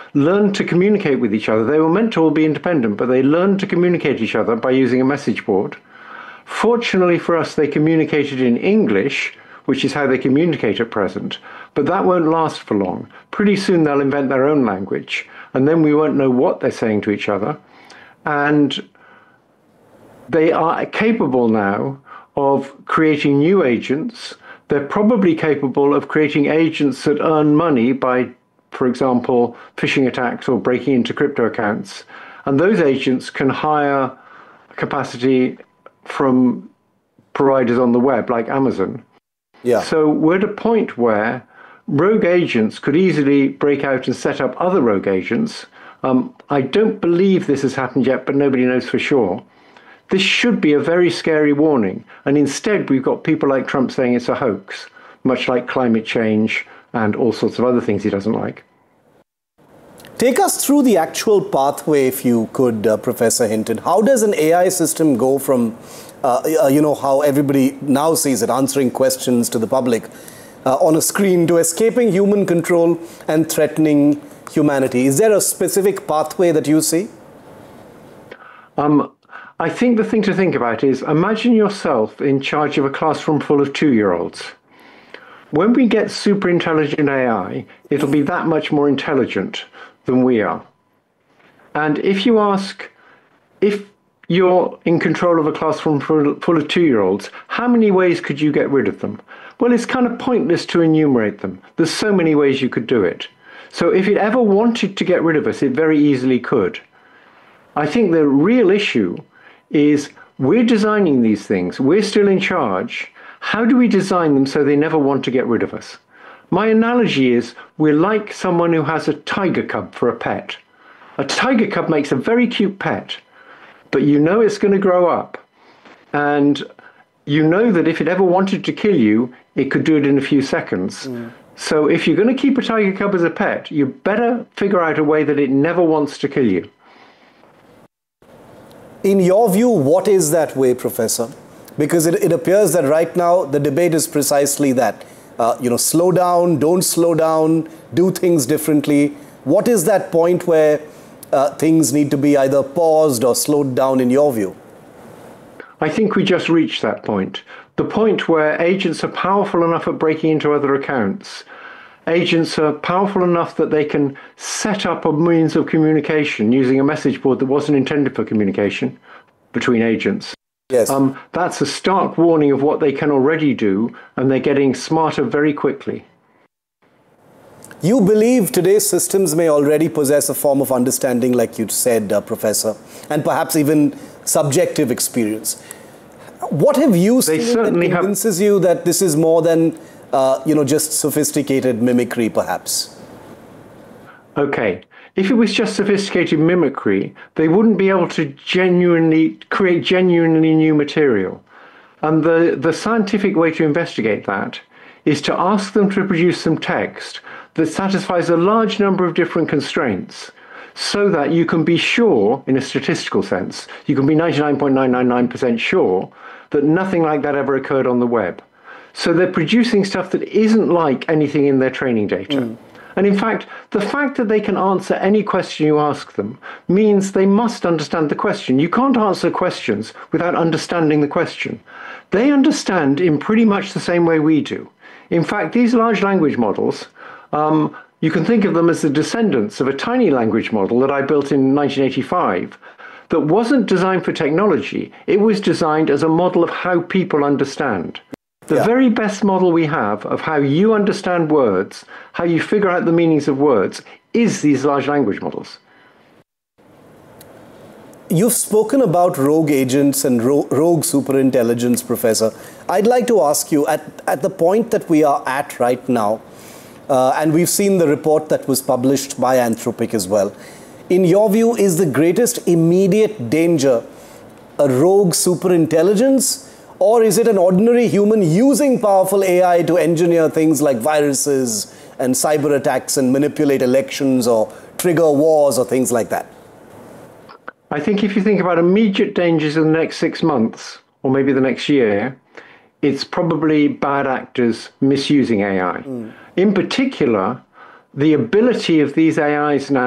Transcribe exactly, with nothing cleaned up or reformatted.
learned to communicate with each other. They were meant to all be independent, but they learned to communicate each other by using a message board. Fortunately for us, they communicated in English, which is how they communicate at present, but that won't last for long. Pretty soon they'll invent their own language, and then we won't know what they're saying to each other. And they are capable now of creating new agents. They're probably capable of creating agents that earn money by, for example, phishing attacks or breaking into crypto accounts. And those agents can hire capacity from providers on the web like Amazon. Yeah. So we're at a point where rogue agents could easily break out and set up other rogue agents. Um, I don't believe this has happened yet, but nobody knows for sure. This should be a very scary warning. And instead, we've got people like Trump saying it's a hoax, much like climate change and all sorts of other things he doesn't like. Take us through the actual pathway, if you could, uh, Professor Hinton. How does an A I system go from, uh, uh, you know, how everybody now sees it, answering questions to the public uh, on a screen, to escaping human control and threatening humanity? Is there a specific pathway that you see? Um, I think the thing to think about is, imagine yourself in charge of a classroom full of two-year-olds. When we get super intelligent A I, it'll be that much more intelligent than we are. And if you ask, if you're in control of a classroom full of two-year-olds, how many ways could you get rid of them? Well, it's kind of pointless to enumerate them. There's so many ways you could do it. So if it ever wanted to get rid of us, it very easily could. I think the real issue is we're designing these things. We're still in charge. How do we design them so they never want to get rid of us? My analogy is we're like someone who has a tiger cub for a pet. A tiger cub makes a very cute pet, but you know it's going to grow up. And you know that if it ever wanted to kill you, it could do it in a few seconds. Mm. So if you're going to keep a tiger cub as a pet, you better figure out a way that it never wants to kill you. In your view, what is that way, Professor? Because it, it appears that right now the debate is precisely that. Uh, you know, slow down, don't slow down, do things differently. What is that point where uh, things need to be either paused or slowed down in your view? I think we just reached that point. The point where agents are powerful enough at breaking into other accounts. Agents are powerful enough that they can set up a means of communication using a message board that wasn't intended for communication between agents. Yes. Um, that's a stark warning of what they can already do, and they're getting smarter very quickly. You believe today's systems may already possess a form of understanding, like you said, uh, Professor, and perhaps even subjective experience. What have you they seen that convinces have... you that this is more than, uh, you know, just sophisticated mimicry, perhaps? Okay. If it was just sophisticated mimicry, they wouldn't be able to genuinely create genuinely new material. And the, the scientific way to investigate that is to ask them to produce some text that satisfies a large number of different constraints, so that you can be sure, in a statistical sense, you can be ninety-nine point nine nine nine percent sure that nothing like that ever occurred on the web. So they're producing stuff that isn't like anything in their training data. Mm. And in fact, the fact that they can answer any question you ask them means they must understand the question. You can't answer questions without understanding the question. They understand in pretty much the same way we do. In fact, these large language models, um, you can think of them as the descendants of a tiny language model that I built in nineteen eighty-five that wasn't designed for technology. It was designed as a model of how people understand. The yeah. very best model we have of how you understand words, how you figure out the meanings of words, is these large language models. You've spoken about rogue agents and ro rogue superintelligence, Professor. I'd like to ask you, at, at the point that we are at right now, uh, and we've seen the report that was published by Anthropic as well, in your view, is the greatest immediate danger a rogue superintelligence? Or is it an ordinary human using powerful A I to engineer things like viruses and cyber attacks and manipulate elections or trigger wars or things like that? I think if you think about immediate dangers in the next six months, or maybe the next year, it's probably bad actors misusing A I. Mm. In particular, the ability of these A Is now